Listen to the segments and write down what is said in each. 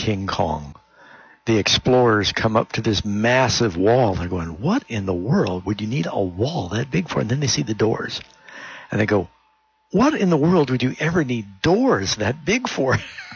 King Kong. The explorers come up to this massive wall. They're going, what in the world would you need a wall that big for? And then they see the doors. And they go, what in the world would you ever need doors that big for?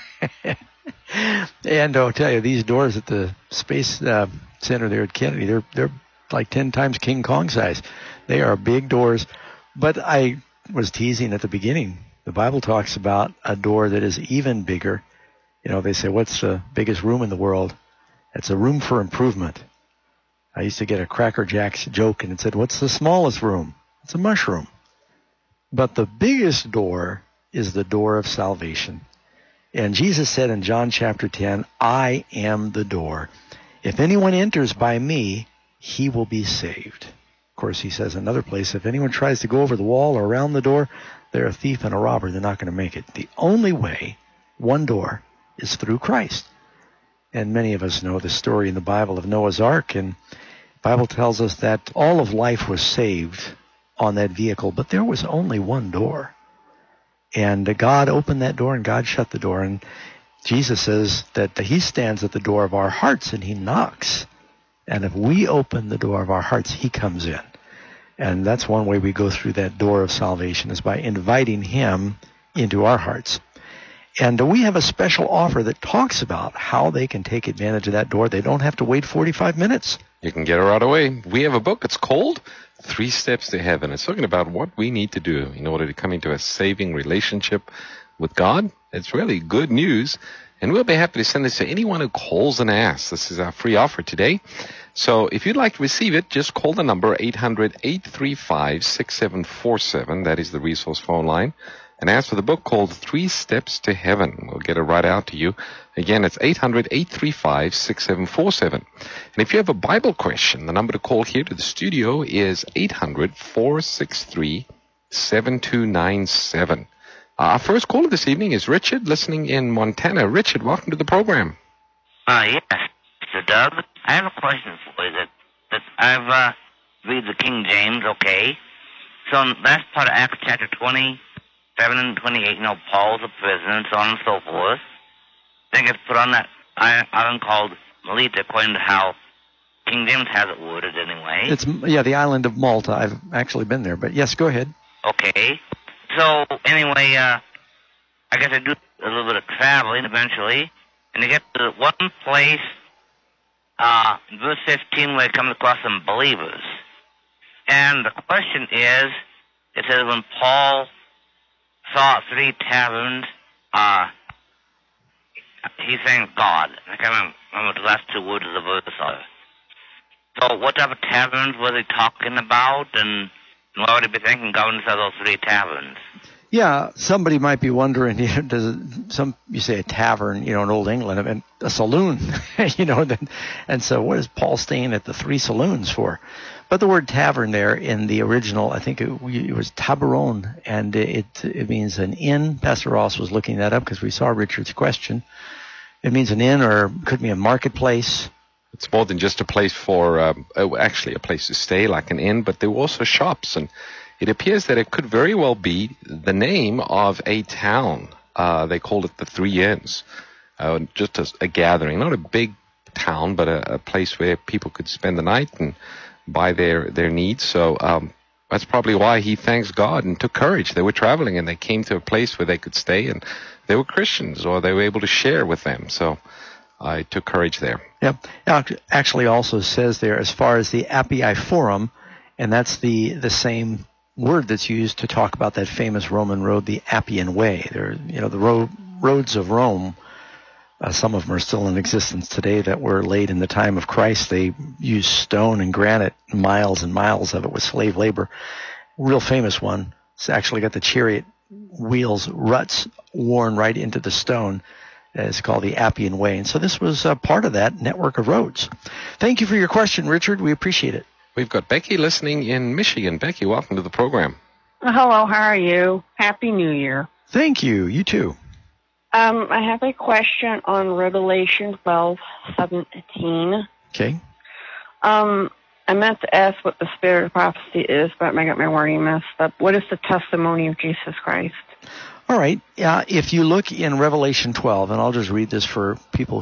And I'll tell you, these doors at the Space Center there at Kennedy, they're like 10 times King Kong size. They are big doors. But I was teasing at the beginning. The Bible talks about a door that is even bigger. You know, they say, what's the biggest room in the world? It's a room for improvement. I used to get a Cracker Jacks joke, and it said, what's the smallest room? It's a mushroom. But the biggest door is the door of salvation. And Jesus said in John chapter 10, I am the door. If anyone enters by me, he will be saved. Of course, he says in another place, if anyone tries to go over the wall or around the door, they're a thief and a robber. They're not going to make it. The only way, one door, is through Christ. And many of us know the story in the Bible of Noah's Ark. And the Bible tells us that all of life was saved on that vehicle, but there was only one door. And God opened that door and God shut the door. And Jesus says that he stands at the door of our hearts and he knocks. And if we open the door of our hearts, he comes in. And that's one way we go through that door of salvation, is by inviting him into our hearts. And we have a special offer that talks about how they can take advantage of that door. They don't have to wait 45 minutes. You can get it right away. We have a book. It's called 3 Steps to Heaven. It's talking about what we need to do in order to come into a saving relationship with God. It's really good news. And we'll be happy to send this to anyone who calls and asks. This is our free offer today. So if you'd like to receive it, just call the number 800-835-6747. That is the resource phone line. And ask for the book called 3 Steps to Heaven. We'll get it right out to you. Again, it's 800-835-6747. And if you have a Bible question, the number to call here to the studio is 800-463-7297. Our first caller this evening is Richard, listening in Montana. Richard, welcome to the program. Yes, Mr. Doug. I have a question for you that I've read the King James, okay? So in the last part of Acts chapter 27 and 28, Paul's a prisoner and so on and so forth. Then gets put on that island called Melita, according to how King James has it worded anyway. It's the island of Malta. I've actually been there, but yes, go ahead. Okay. So anyway, I guess I do a little bit of traveling eventually, and I get to one place, in verse 15, where I come across some believers. And the question is, it says when Paul saw 3 taverns, he thanked God. I can't remember the last 2 words of the verse are. So what type of taverns were they talking about, and why would he be thanking God when he saw those 3 taverns? Yeah, somebody might be wondering, you say a tavern, in Old England, and a saloon, and so what is Paul staying at the 3 saloons for? But the word tavern there in the original, I think it was tabaron, and it means an inn. Pastor Ross was looking that up because we saw Richard's question. It means an inn, or could be a marketplace. It's more than just a place for, actually a place to stay, like an inn, but there were also shops, and it appears that it could very well be the name of a town. They called it the 3 Inns, just a gathering, not a big town, but a place where people could spend the night and buy their needs. So that's probably why he thanks God and took courage. They were traveling, and they came to a place where they could stay, and they were Christians, or they were able to share with them. So I took courage there. Yep. Actually also says there, as far as the Appii Forum, and that's the same word that's used to talk about that famous Roman road, the Appian Way. There, the roads of Rome, some of them are still in existence today that were laid in the time of Christ. They used stone and granite, miles and miles of it with slave labor. Real famous one. It's actually got the chariot wheels, ruts worn right into the stone. It's called the Appian Way. And so this was part of that network of roads. Thank you for your question, Richard. We appreciate it. We've got Becky listening in Michigan. Becky, welcome to the program. Hello, how are you? Happy New Year. Thank you. You too. I have a question on Revelation 12:17. Okay. I meant to ask what the spirit of prophecy is, but I got my wording messed up. What is the testimony of Jesus Christ? All right. If you look in Revelation 12, and I'll just read this for people